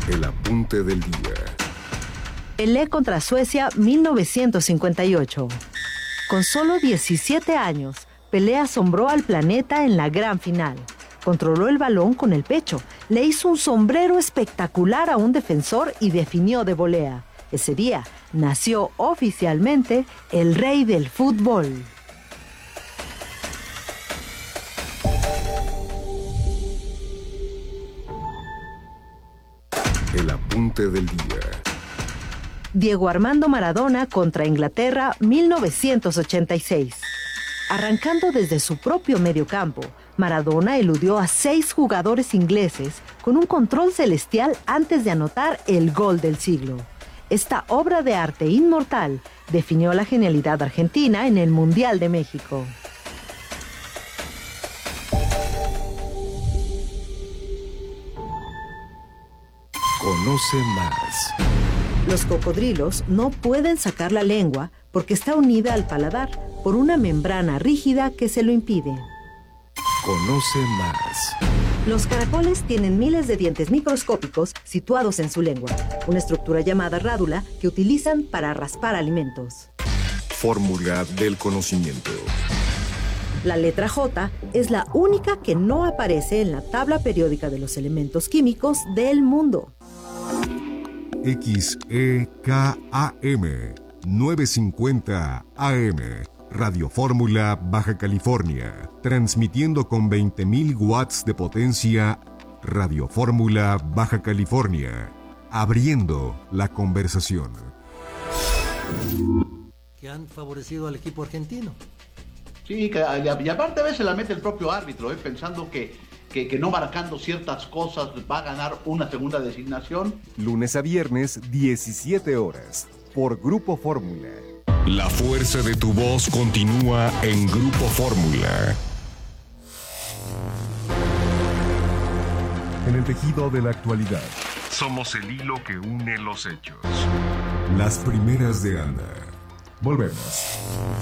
El apunte del día. Pelé contra Suecia 1958. Con solo 17 años, Pelé asombró al planeta en la gran final. Controló el balón con el pecho, le hizo un sombrero espectacular a un defensor y definió de volea. Ese día nació oficialmente el rey del fútbol. El apunte del día. Diego Armando Maradona contra Inglaterra 1986. Arrancando desde su propio mediocampo, Maradona eludió a 6 jugadores ingleses con un control celestial antes de anotar el gol del siglo. Esta obra de arte inmortal definió la genialidad argentina en el Mundial de México. Conoce más. Los cocodrilos no pueden sacar la lengua porque está unida al paladar por una membrana rígida que se lo impide. Conoce más. Los caracoles tienen miles de dientes microscópicos situados en su lengua, una estructura llamada rádula que utilizan para raspar alimentos. Fórmula del conocimiento. La letra J es la única que no aparece en la tabla periódica de los elementos químicos del mundo. XEKAM 950 AM. Radio Fórmula, Baja California. Transmitiendo con 20.000 watts de potencia. Radio Fórmula, Baja California. Abriendo la conversación. Que han favorecido al equipo argentino. Sí, y aparte a veces la mete el propio árbitro, pensando que no marcando ciertas cosas va a ganar una segunda designación. Lunes a viernes, 17 horas, por Grupo Fórmula. La fuerza de tu voz continúa en Grupo Fórmula. En el tejido de la actualidad. Somos el hilo que une los hechos. Las primeras de Ana. Volvemos.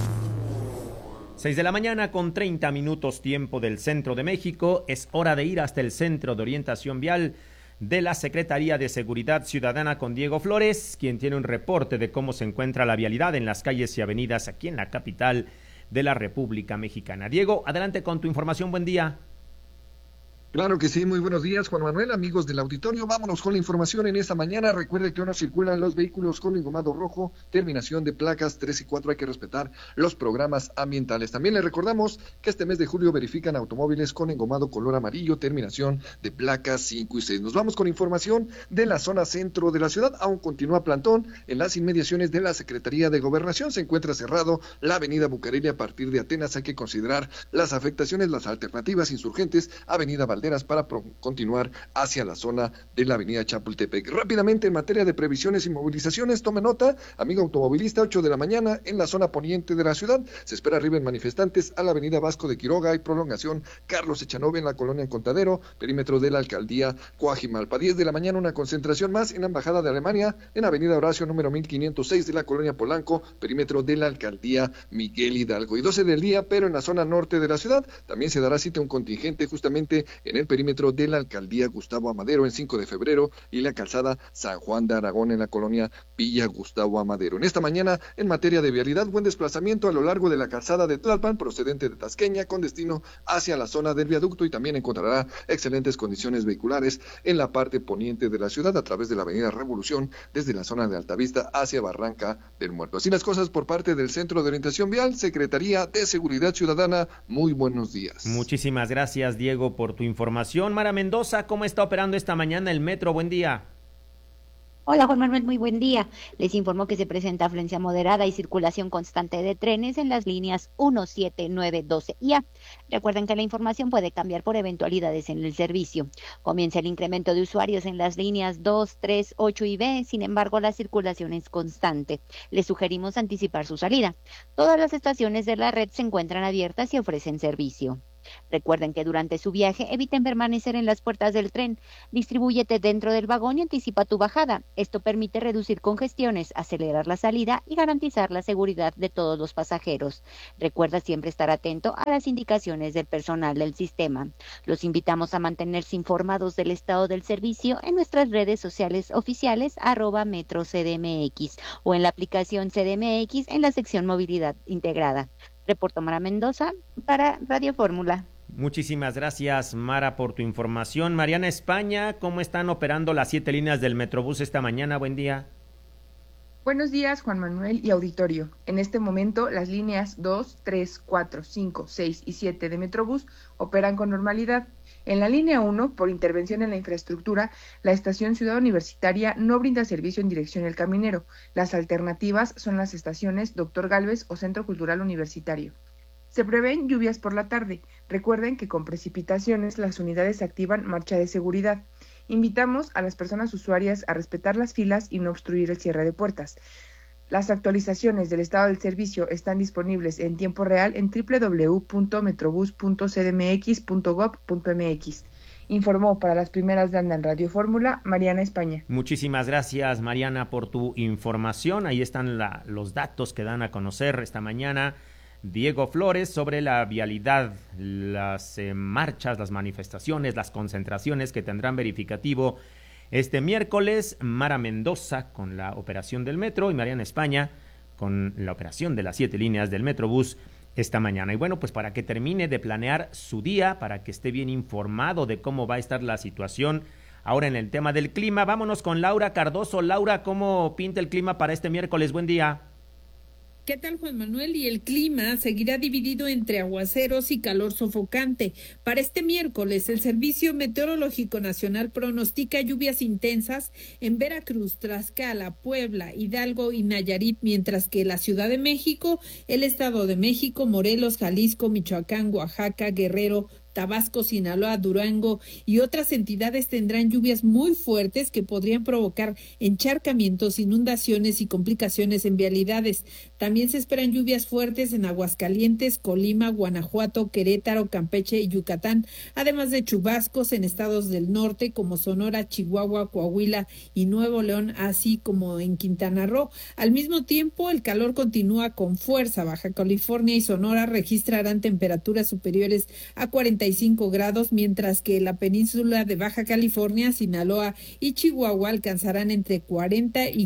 6 de la mañana con 30 minutos tiempo del centro de México. Es hora de ir hasta el Centro de Orientación Vial de la Secretaría de Seguridad Ciudadana con Diego Flores, quien tiene un reporte de cómo se encuentra la vialidad en las calles y avenidas aquí en la capital de la República Mexicana. Diego, adelante con tu información. Buen día. Claro que sí, muy buenos días, Juan Manuel, amigos del auditorio. Vámonos con la información en esta mañana. Recuerde que ahora circulan los vehículos con engomado rojo, terminación de placas 3 y 4. Hay que respetar los programas ambientales. También le recordamos que este mes de julio verifican automóviles con engomado color amarillo, terminación de placas 5 y 6. Nos vamos con información de la zona centro de la ciudad. Aún continúa plantón en las inmediaciones de la Secretaría de Gobernación. Se encuentra cerrado la avenida Bucareli a partir de Atenas. Hay que considerar las afectaciones, las alternativas insurgentes, avenida Valderas para continuar hacia la zona de la avenida Chapultepec. Rápidamente, en materia de previsiones y movilizaciones, tome nota, amigo automovilista, 8 de la mañana en la zona poniente de la ciudad. Se espera arriben manifestantes a la avenida Vasco de Quiroga y prolongación Carlos Echanove en la colonia Contadero, perímetro de la alcaldía Coajimalpa. 10 de la mañana, una concentración más en la embajada de Alemania, en avenida Horacio número 1506 de la colonia Polanco, perímetro de la alcaldía Miguel Hidalgo. Y 12 del día, pero en la zona norte de la ciudad, también se dará cita a un contingente justamente en el perímetro de la alcaldía Gustavo Amadero en 5 de febrero y la calzada San Juan de Aragón en la colonia Villa Gustavo Amadero. En esta mañana, en materia de vialidad, buen desplazamiento a lo largo de la calzada de Tlalpan procedente de Tasqueña con destino hacia la zona del viaducto, y también encontrará excelentes condiciones vehiculares en la parte poniente de la ciudad a través de la avenida Revolución desde la zona de Altavista hacia Barranca del Muerto. Así las cosas por parte del Centro de Orientación Vial, Secretaría de Seguridad Ciudadana. Muy buenos días. Muchísimas gracias, Diego, por tu información. Mara Mendoza, ¿cómo está operando esta mañana el metro? Buen día. Hola Juan Manuel, muy buen día. Les informo que se presenta afluencia moderada y circulación constante de trenes en las líneas 1, 7, 9, 12 y A. Recuerden que la información puede cambiar por eventualidades en el servicio. Comienza el incremento de usuarios en las líneas 2, 3, 8 y B, sin embargo la circulación es constante. Les sugerimos anticipar su salida. Todas las estaciones de la red se encuentran abiertas y ofrecen servicio. Recuerden que durante su viaje eviten permanecer en las puertas del tren, distribúyete dentro del vagón y anticipa tu bajada. Esto permite reducir congestiones, acelerar la salida y garantizar la seguridad de todos los pasajeros. Recuerda siempre estar atento a las indicaciones del personal del sistema. Los invitamos a mantenerse informados del estado del servicio en nuestras redes sociales oficiales @MetroCDMX o en la aplicación CDMX en la sección Movilidad Integrada. Reporto Mara Mendoza para Radio Fórmula. Muchísimas gracias, Mara, por tu información. Mariana España, ¿cómo están operando las 7 líneas del Metrobús esta mañana? Buen día. Buenos días, Juan Manuel y auditorio. En este momento, las líneas 2, 3, 4, 5, 6 y 7 de Metrobús operan con normalidad. En la línea 1, por intervención en la infraestructura, la estación Ciudad Universitaria no brinda servicio en dirección El Caminero. Las alternativas son las estaciones Dr. Gálvez o Centro Cultural Universitario. Se prevén lluvias por la tarde. Recuerden que con precipitaciones las unidades activan marcha de seguridad. Invitamos a las personas usuarias a respetar las filas y no obstruir el cierre de puertas. Las actualizaciones del estado del servicio están disponibles en tiempo real en www.metrobus.cdmx.gov.mx. Informó para las primeras de anda en Radio Fórmula, Mariana España. Muchísimas gracias, Mariana, por tu información. Ahí están los datos que dan a conocer esta mañana Diego Flores sobre la vialidad, las marchas, las manifestaciones, las concentraciones que tendrán verificativo este miércoles. Mara Mendoza con la operación del metro y Mariana España con la operación de las 7 líneas del Metrobús esta mañana. Y bueno, pues para que termine de planear su día, para que esté bien informado de cómo va a estar la situación ahora en el tema del clima, vámonos con Laura Cardoso. Laura, ¿cómo pinta el clima para este miércoles? Buen día. ¿Qué tal, Juan Manuel? Y el clima seguirá dividido entre aguaceros y calor sofocante. Para este miércoles, el Servicio Meteorológico Nacional pronostica lluvias intensas en Veracruz, Tlaxcala, Puebla, Hidalgo y Nayarit, mientras que la Ciudad de México, el Estado de México, Morelos, Jalisco, Michoacán, Oaxaca, Guerrero, Tabasco, Sinaloa, Durango y otras entidades tendrán lluvias muy fuertes que podrían provocar encharcamientos, inundaciones y complicaciones en vialidades. También se esperan lluvias fuertes en Aguascalientes, Colima, Guanajuato, Querétaro, Campeche y Yucatán, además de chubascos en estados del norte como Sonora, Chihuahua, Coahuila y Nuevo León, así como en Quintana Roo. Al mismo tiempo, el calor continúa con fuerza. Baja California y Sonora registrarán temperaturas superiores a 45 grados, mientras que la península de Baja California, Sinaloa y Chihuahua alcanzarán entre 40 y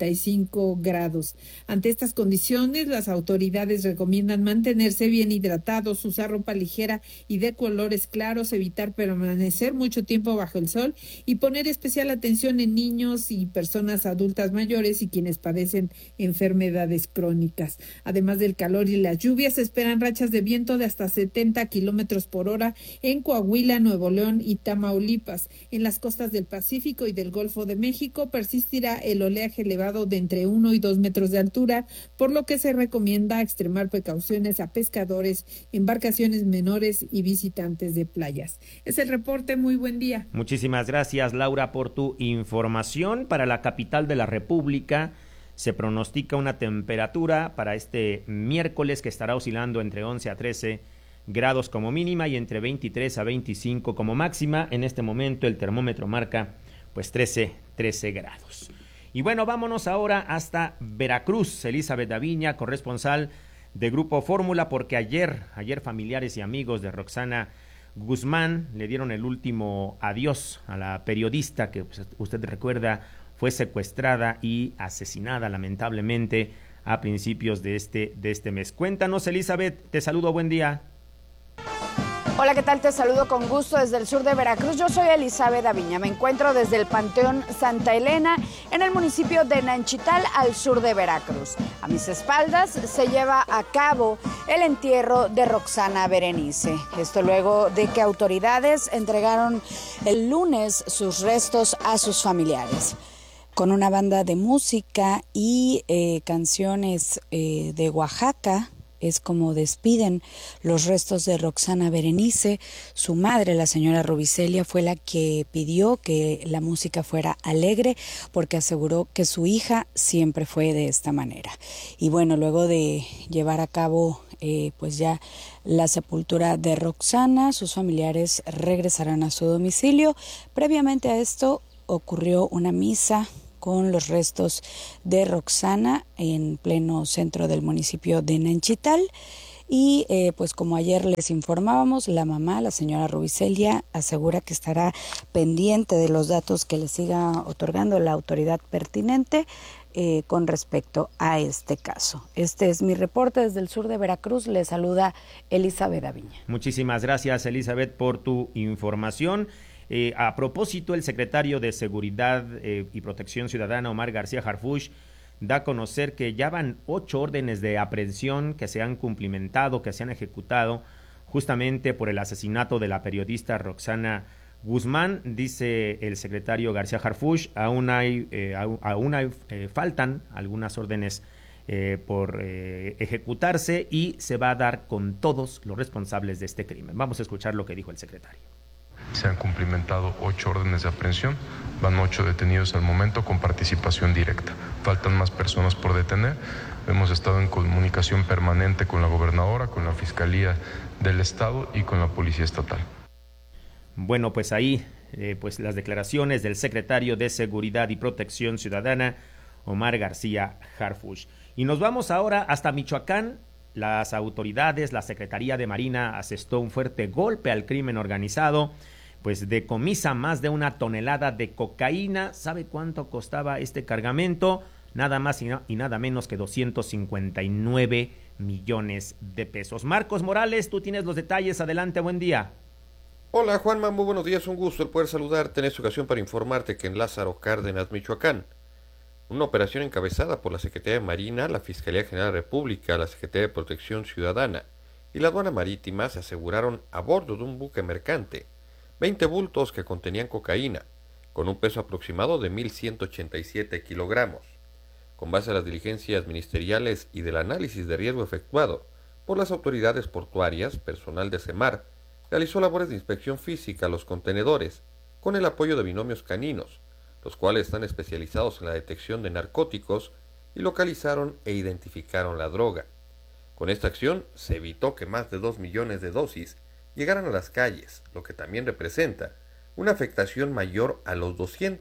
45 grados. Ante estas condiciones, las autoridades recomiendan mantenerse bien hidratados, usar ropa ligera y de colores claros, evitar permanecer mucho tiempo bajo el sol y poner especial atención en niños y personas adultas mayores y quienes padecen enfermedades crónicas. Además del calor y las lluvias, se esperan rachas de viento de hasta 70 kilómetros por hora en Coahuila, Nuevo León y Tamaulipas. En las costas del Pacífico y del Golfo de México persistirá el oleaje elevado de entre 1 y 2 metros de altura, por lo que se recomienda extremar precauciones a pescadores, embarcaciones menores y visitantes de playas. Es el reporte. Muy buen día. Muchísimas gracias, Laura, por tu información. Para la capital de la República se pronostica una temperatura para este miércoles que estará oscilando entre 11 a 13 grados como mínima y entre 23 a 25 como máxima. En este momento el termómetro marca pues 13 grados. Y bueno, vámonos ahora hasta Veracruz. Elizabeth Aviña, corresponsal de Grupo Fórmula, porque ayer familiares y amigos de Roxana Guzmán le dieron el último adiós a la periodista que pues, usted recuerda fue secuestrada y asesinada lamentablemente a principios de este mes. Cuéntanos, Elizabeth, te saludo, buen día. Hola, ¿qué tal? Te saludo con gusto desde el sur de Veracruz. Yo soy Elizabeth Aviña. Me encuentro desde el Panteón Santa Elena, en el municipio de Nanchital, al sur de Veracruz. A mis espaldas se lleva a cabo el entierro de Roxana Berenice. Esto luego de que autoridades entregaron el lunes sus restos a sus familiares. Con una banda de música y canciones de Oaxaca, es como despiden los restos de Roxana Berenice. Su madre, la señora Rubicelia, fue la que pidió que la música fuera alegre porque aseguró que su hija siempre fue de esta manera. Y bueno, luego de llevar a cabo pues ya la sepultura de Roxana. Sus familiares regresarán a su domicilio. Previamente a esto ocurrió una misa con los restos de Roxana en pleno centro del municipio de Nanchital. Y pues como ayer les informábamos, la mamá, la señora Rubicelia, asegura que estará pendiente de los datos que le siga otorgando la autoridad pertinente con respecto a este caso. Este es mi reporte desde el sur de Veracruz. Le saluda Elizabeth Aviña. Muchísimas gracias, Elizabeth, por tu información. A propósito, el secretario de Seguridad y Protección Ciudadana, Omar García Harfuch, da a conocer que ya van 8 órdenes de aprehensión que se han cumplimentado, que se han ejecutado justamente por el asesinato de la periodista Roxana Guzmán. Dice el secretario García Harfuch, aún faltan algunas órdenes por ejecutarse y se va a dar con todos los responsables de este crimen. Vamos a escuchar lo que dijo el secretario. Se han cumplimentado 8 órdenes de aprehensión, van 8 detenidos al momento con participación directa. Faltan más personas por detener. Hemos estado en comunicación permanente con la gobernadora, con la Fiscalía del Estado y con la Policía Estatal. Bueno, pues ahí pues las declaraciones del secretario de Seguridad y Protección Ciudadana, Omar García Harfuch. Y nos vamos ahora hasta Michoacán. Las autoridades, la Secretaría de Marina asestó un fuerte golpe al crimen organizado, pues decomisa más de 1 tonelada de cocaína. ¿Sabe cuánto costaba este cargamento? Nada más y nada menos que 259 millones de pesos. Marcos Morales, tú tienes los detalles. Adelante, buen día. Hola Juanma, muy buenos días, un gusto el poder saludarte en esta ocasión para informarte que en Lázaro Cárdenas, Michoacán, una operación encabezada por la Secretaría de Marina, la Fiscalía General de la República, la Secretaría de Protección Ciudadana y la Aduana Marítima se aseguraron a bordo de un buque mercante 20 bultos que contenían cocaína, con un peso aproximado de 1.187 kilogramos. Con base a las diligencias ministeriales y del análisis de riesgo efectuado por las autoridades portuarias, personal de CEMAR realizó labores de inspección física a los contenedores con el apoyo de binomios caninos, los cuales están especializados en la detección de narcóticos y localizaron e identificaron la droga. Con esta acción se evitó que más de 2 millones de dosis llegaran a las calles, lo que también representa una afectación mayor a los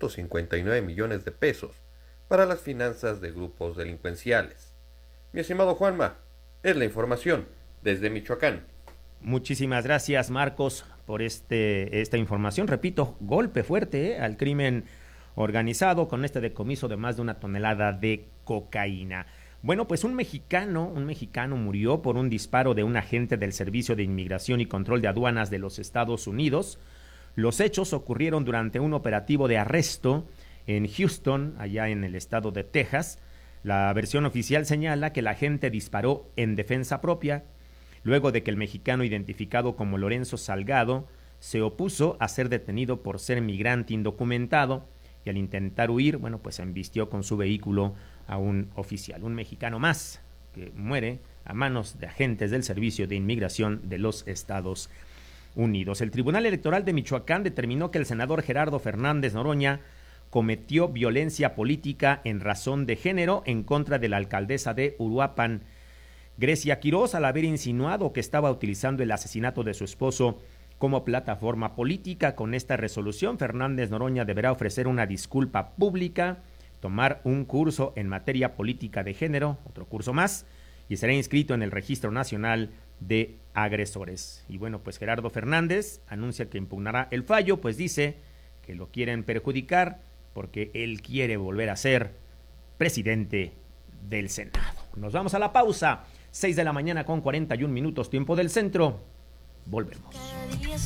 259 millones de pesos para las finanzas de grupos delincuenciales. Mi estimado Juanma, es la información desde Michoacán. Muchísimas gracias, Marcos, por esta información. Repito, golpe fuerte al crimen organizado con este decomiso de más de 1 tonelada de cocaína. Bueno, pues un mexicano murió por un disparo de un agente del Servicio de Inmigración y Control de Aduanas de los Estados Unidos. Los hechos ocurrieron durante un operativo de arresto en Houston, allá en el estado de Texas. La versión oficial señala que el agente disparó en defensa propia, luego de que el mexicano identificado como Lorenzo Salgado se opuso a ser detenido por ser migrante indocumentado y al intentar huir, bueno, pues embistió con su vehículo a un oficial, un mexicano más que muere a manos de agentes del Servicio de Inmigración de los Estados Unidos. El Tribunal Electoral de Michoacán determinó que el senador Gerardo Fernández Noroña cometió violencia política en razón de género en contra de la alcaldesa de Uruapan, Grecia Quirós, al haber insinuado que estaba utilizando el asesinato de su esposo como plataforma política. Con esta resolución, Fernández Noroña deberá ofrecer una disculpa pública, tomar un curso en materia política de género, otro curso más, y será inscrito en el Registro Nacional de Agresores. Y bueno, pues Gerardo Fernández anuncia que impugnará el fallo, pues dice que lo quieren perjudicar porque él quiere volver a ser presidente del Senado. Nos vamos a la pausa, 6 de la mañana con 41 minutos, tiempo del centro. Volvemos.